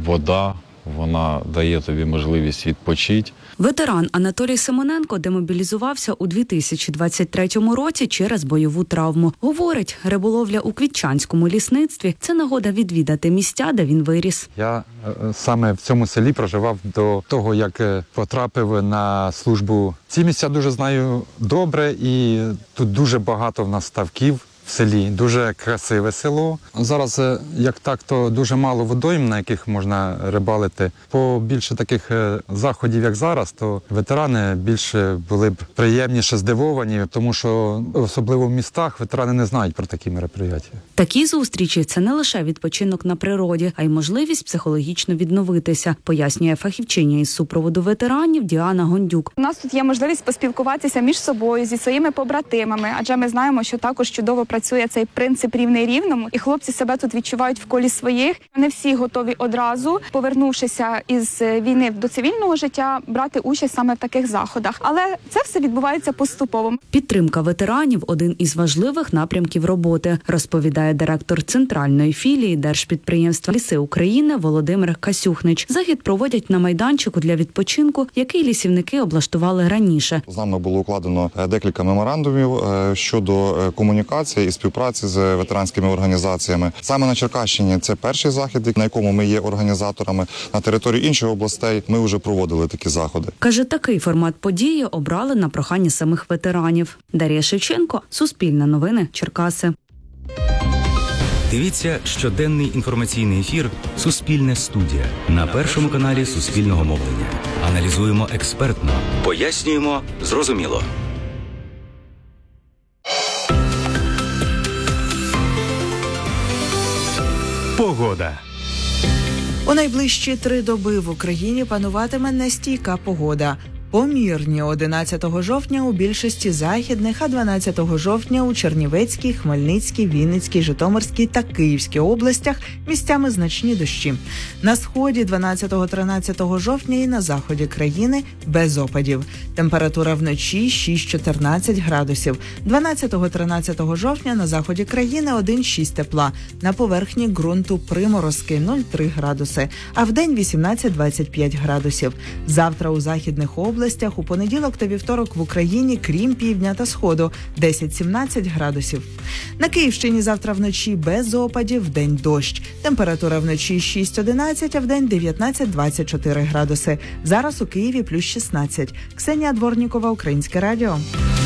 вода, вона дає тобі можливість відпочити. Ветеран Анатолій Симоненко демобілізувався у 2023 році через бойову травму. Говорить, риболовля у Квітчанському лісництві – це нагода відвідати місця, де він виріс. Я саме в цьому селі проживав до того, як потрапив на службу. Ці місця дуже знаю добре, і тут дуже багато в нас ставків в селі, дуже красиве село. Зараз, як так, то дуже мало водойм, на яких можна рибалити. По більше таких заходів, як зараз, то ветерани більше були б приємніше здивовані, тому що особливо в містах ветерани не знають про такі мероприятия. Такі зустрічі – це не лише відпочинок на природі, а й можливість психологічно відновитися, пояснює фахівчиня із супроводу ветеранів Діана Гондюк. У нас тут є можливість поспілкуватися між собою, зі своїми побратимами, адже ми знаємо, що також чудово працює цей принцип рівний рівному, і хлопці себе тут відчувають в колі своїх. Не всі готові одразу, повернувшися із війни до цивільного життя, брати участь саме в таких заходах. Але це все відбувається поступово. Підтримка ветеранів – один із важливих напрямків роботи, розповідає директор центральної філії держпідприємства «Ліси України» Володимир Касюхнич. Захід проводять на майданчику для відпочинку, який лісівники облаштували раніше. З нами було укладено декілька меморандумів щодо комунікації і співпраці з ветеранськими організаціями. Саме на Черкащині це перший захід, на якому ми є організаторами. На території інших областей ми вже проводили такі заходи. Каже, такий формат події обрали на прохання самих ветеранів. Дар'я Шевченко, Суспільне новини, Черкаси. Дивіться щоденний інформаційний ефір «Суспільне студія» на Першому каналі Суспільного мовлення. Аналізуємо експертно, пояснюємо зрозуміло. Погода. У найближчі 3 доби в Україні пануватиме нестійка погода. Помірні 11 жовтня у більшості західних, а 12 жовтня у Чернівецькій, Хмельницькій, Вінницькій, Житомирській та Київській областях місцями значні дощі. На сході 12-13 жовтня і на заході країни без опадів. Температура вночі 6-14 градусів. 12-13 жовтня на заході країни 1-6 тепла. На поверхні ґрунту приморозки 0,3 градуси, а вдень 18-25 градусів. Завтра у західних областях у понеділок та вівторок в Україні, крім півдня та сходу, 10-17 градусів. На Київщині завтра вночі без опадів, вдень дощ. Температура вночі 6-11, а вдень 19-24 градуси. Зараз у Києві плюс 16. Ксенія Дворнікова, Українське радіо.